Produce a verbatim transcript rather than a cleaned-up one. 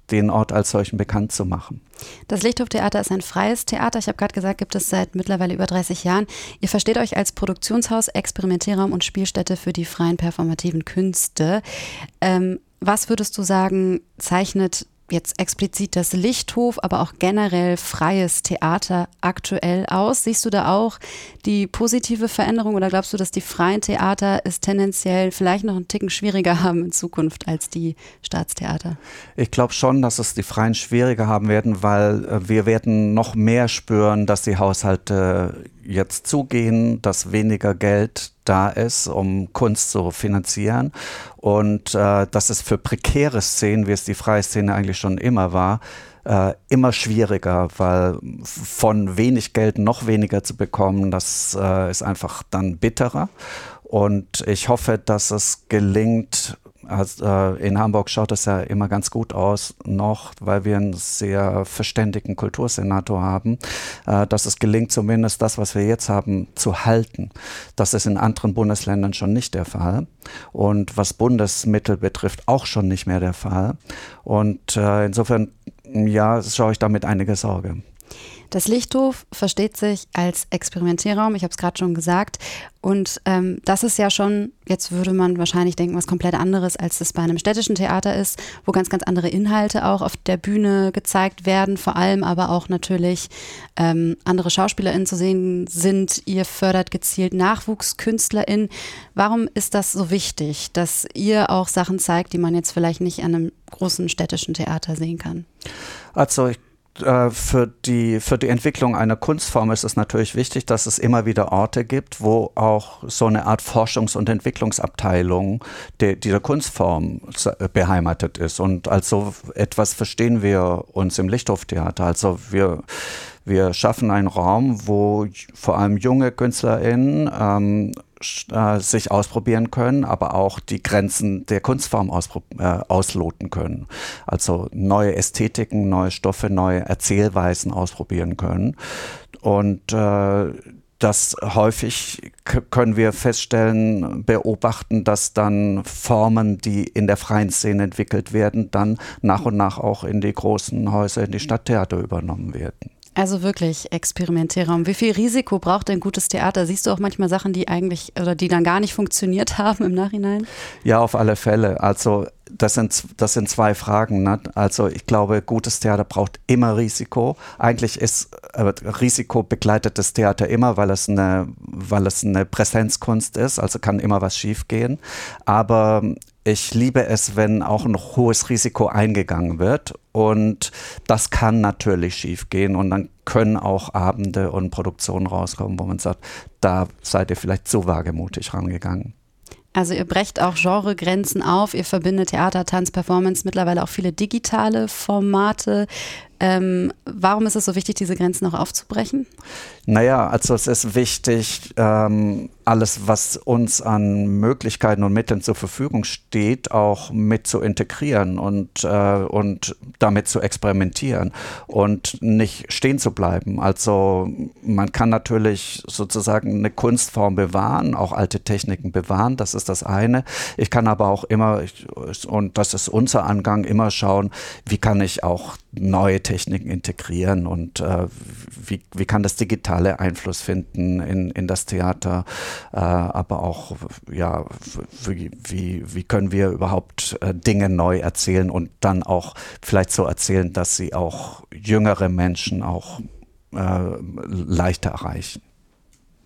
den Ort als solchen bekannt zu machen. Das Lichthoftheater ist ein freies Theater. Ich habe gerade gesagt, gibt es seit mittlerweile über dreißig Jahren. Ihr versteht euch als Produktionshaus, Experimentierraum und Spielstätte für die freien performativen Künste. Ähm, was würdest du sagen, zeichnet jetzt explizit das Lichthof, aber auch generell freies Theater aktuell aus? Siehst du da auch die positive Veränderung oder glaubst du, dass die freien Theater es tendenziell vielleicht noch einen Ticken schwieriger haben in Zukunft als die Staatstheater? Ich glaube schon, dass es die Freien schwieriger haben werden, weil äh, wir werden noch mehr spüren, dass die Haushalte jetzt zugehen, dass weniger Geld da ist, um Kunst zu finanzieren und äh, dass es für prekäre Szenen, wie es die freie Szene eigentlich schon immer war, äh, immer schwieriger, weil von wenig Geld noch weniger zu bekommen, das äh, ist einfach dann bitterer. Und ich hoffe, dass es gelingt. Also, äh, in Hamburg schaut es ja immer ganz gut aus noch, weil wir einen sehr verständigen Kultursenator haben, äh, dass es gelingt, zumindest das, was wir jetzt haben, zu halten. Das ist in anderen Bundesländern schon nicht der Fall und was Bundesmittel betrifft auch schon nicht mehr der Fall. Und äh, insofern, ja, schaue ich damit einige Sorge. Das Lichthof versteht sich als Experimentierraum, ich habe es gerade schon gesagt. Und ähm, das ist ja schon, jetzt würde man wahrscheinlich denken, was komplett anderes, als es bei einem städtischen Theater ist, wo ganz, ganz andere Inhalte auch auf der Bühne gezeigt werden, vor allem aber auch natürlich ähm, andere SchauspielerInnen zu sehen sind. Ihr fördert gezielt NachwuchskünstlerInnen. Warum ist das so wichtig, dass ihr auch Sachen zeigt, die man jetzt vielleicht nicht an einem großen städtischen Theater sehen kann? Also ich Für die, für die Entwicklung einer Kunstform ist es natürlich wichtig, dass es immer wieder Orte gibt, wo auch so eine Art Forschungs- und Entwicklungsabteilung de, dieser Kunstform beheimatet ist. Und als so etwas verstehen wir uns im Lichthoftheater. Also wir, wir schaffen einen Raum, wo vor allem junge KünstlerInnen ähm, sich ausprobieren können, aber auch die Grenzen der Kunstform auspro- äh, ausloten können. Also neue Ästhetiken, neue Stoffe, neue Erzählweisen ausprobieren können. Und äh, das häufig k- können wir feststellen, beobachten, dass dann Formen, die in der freien Szene entwickelt werden, dann nach und nach auch in die großen Häuser, in die Stadttheater übernommen werden. Also wirklich Experimentierraum. Wie viel Risiko braucht ein gutes Theater? Siehst du auch manchmal Sachen, die eigentlich oder die dann gar nicht funktioniert haben im Nachhinein? Ja, auf alle Fälle. Also das sind, das sind zwei Fragen. Ne? Also ich glaube, gutes Theater braucht immer Risiko. Eigentlich ist äh, Risiko begleitet das Theater immer, weil es eine, weil es eine Präsenzkunst ist. Also kann immer was schiefgehen. Aber ich liebe es, wenn auch ein hohes Risiko eingegangen wird und das kann natürlich schiefgehen und dann können auch Abende und Produktionen rauskommen, wo man sagt, da seid ihr vielleicht zu wagemutig rangegangen. Also ihr brecht auch Genregrenzen auf, ihr verbindet Theater, Tanz, Performance, mittlerweile auch viele digitale Formate. Ähm, warum ist es so wichtig, diese Grenzen auch aufzubrechen? Naja, also es ist wichtig, ähm, alles, was uns an Möglichkeiten und Mitteln zur Verfügung steht, auch mit zu integrieren und, äh, und damit zu experimentieren und nicht stehen zu bleiben. Also man kann natürlich sozusagen eine Kunstform bewahren, auch alte Techniken bewahren, das ist das eine. Ich kann aber auch immer, und das ist unser Angang, immer schauen, wie kann ich auch neue Techniken integrieren und äh, wie, wie kann das digitale Einfluss finden in, in das Theater, äh, aber auch ja, wie, wie, wie können wir überhaupt äh, Dinge neu erzählen und dann auch vielleicht so erzählen, dass sie auch jüngere Menschen auch äh, leichter erreichen.